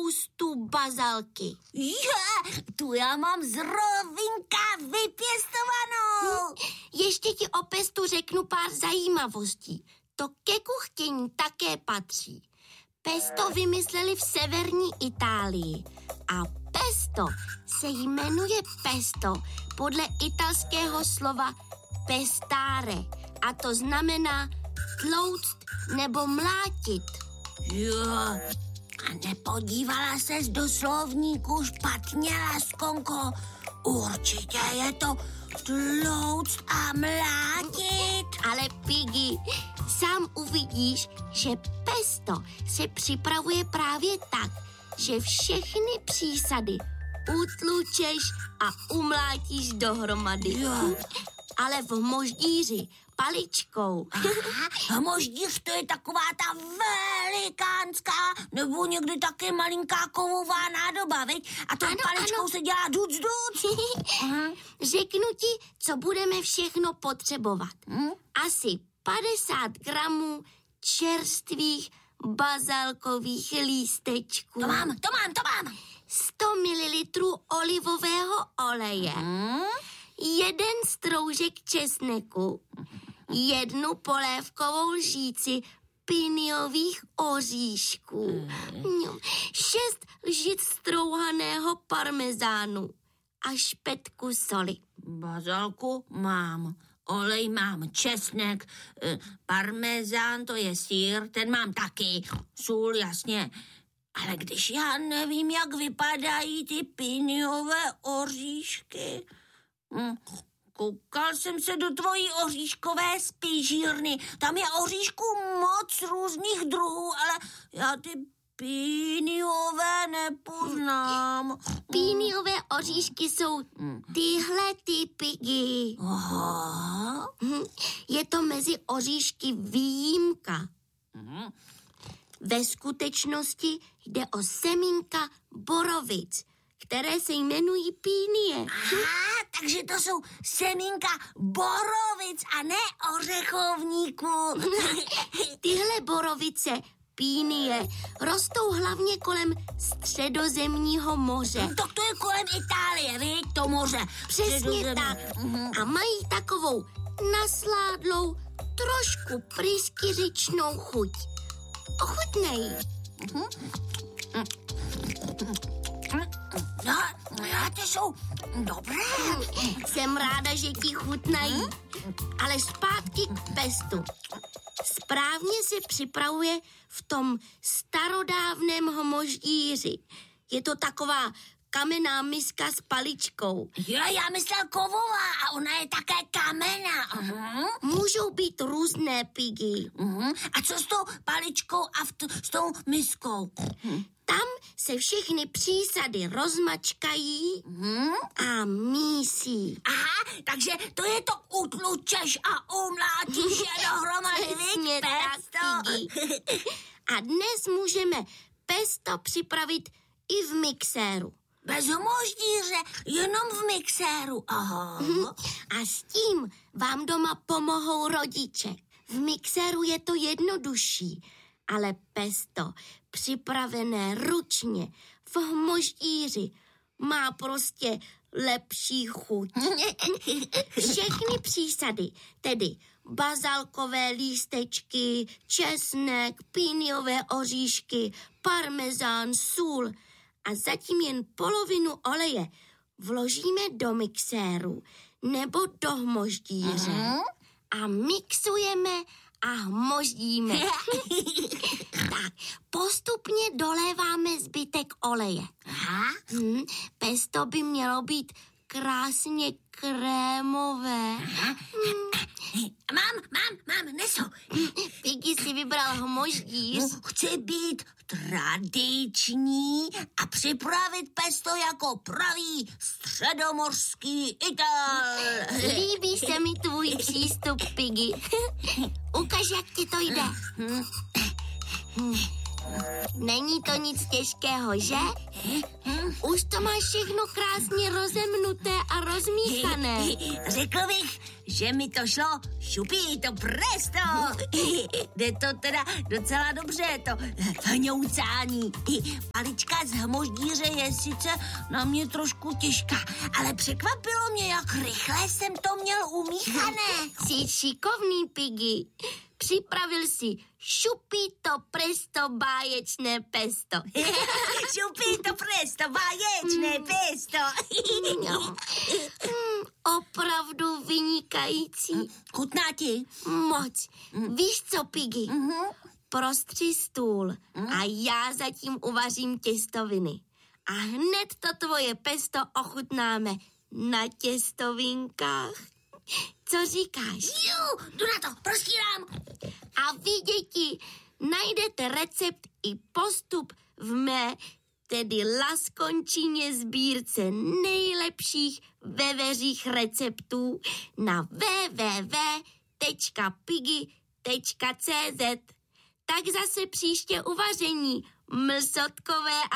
spoustu bazalky. Tu já mám z rovinka vypěstovanou. Ještě ti o pestu řeknu pár zajímavostí. To ke kuchtění také patří. Pesto vymysleli v severní Itálii a pesto se jmenuje pesto podle italského slova pestare a to znamená tlouct nebo mlátit. Jo, a nepodívala ses do slovníku špatně, Laskonko? Určitě je to tlouct a mlátit. Ale Piggy, sám uvidíš, že pesto se připravuje právě tak, že všechny přísady utlučeš a umlátíš dohromady. Jo. Ale v moždíři paličkou. A moždíř, to je taková ta velikánská, nebo někdy také malinká kovová nádoba, veď? A tou paličkou se dělá duc. Řeknu ti, co budeme všechno potřebovat. Asi 50 gramů čerstvých bazalkových lístečků. To mám. 100 ml olivového oleje. 1 stroužek česneku. 1 polévkovou lžíci piniových oříšků. 6 lžic strouhaného parmezánu a špetku soli. Bazalku mám, olej mám, česnek, parmezán, to je sýr, ten mám taky, sůl, jasně. Ale když já nevím, jak vypadají ty piniové oříšky. Koukal jsem se do tvojí oříškové spížírny. Tam je oříšků moc různých druhů, ale já ty píniové nepoznám. Píniové oříšky jsou tyhle ty, Piggy. Aha. Je to mezi oříšky výjimka. Ve skutečnosti jde o semínka borovic, které se jmenují pínie. Aha, takže to jsou semínka borovic a ne ořechovníků. Tyhle borovice, pínie, rostou hlavně kolem Středozemního moře. Tak to je kolem Itálie, viď, to moře. Přesně tak. A mají takovou nasládlou, trošku pryskyřičnou chuť. Ochutnej. No, ty jsou dobré. Jsem ráda, že ti chutnají. Ale zpátky k pestu. Správně se připravuje v tom starodávném moždíři. Je to taková kamenná miska s paličkou. Jo, já myslel kovová a ona je také kamenná. Můžou být různé, Piggy. A co s tou paličkou a s tou miskou? Tam se všechny přísady rozmačkají a mísí. Aha, takže to je to utlučeš a umlátíš je dohromady, Přesně viď, tak, pesto? Piggy. A dnes můžeme pesto připravit i v mixéru. Bez moždíře, jenom v mixéru. Aha. A s tím vám doma pomohou rodiče. V mixéru je to jednodušší, ale pesto připravené ručně v moždíři má prostě lepší chuť. Všechny přísady, tedy bazalkové lístečky, česnek, píniové oříšky, parmezán, sůl a zatím jen polovinu oleje vložíme do mixéru nebo do moždíře a mixujeme a hmoždíme. Tak, postupně doléváme zbytek oleje. Pesto by mělo být krásně krémové. Mám, nesu. Piggy si vybral hmoždíř. Chci být tradiční a připravit pesto jako pravý středomořský Ital. Líbí se mi tvůj přístup, Piggy. Ukaž, jak ti to jde. Není to nic těžkého, že? Už to máš všechno krásně rozemnuté a rozmíchané. Řekl bych, že mi to šlo šupito presto. Jde to teda docela dobře, to hňoucání. Palička z hmoždíře je sice na mě trošku těžká, ale překvapilo mě, jak rychle jsem to měl umíchané. Jsi šikovný, Piggy. Připravil si šupito presto báječné pesto. Šupito presto, báječné pesto. Opravdu vynikající. Chutná ti? Moc. Víš co, Piggy? Prostři stůl a já zatím uvařím těstoviny. A hned to tvoje pesto ochutnáme na těstovinkách. Co říkáš? Jdu na to, prostírám. A vy, děti, najdete recept i postup v mé, tedy Laskončině sbírce nejlepších veveřích receptů na www.piggy.cz. Tak zase příště uvaření, mlsotkové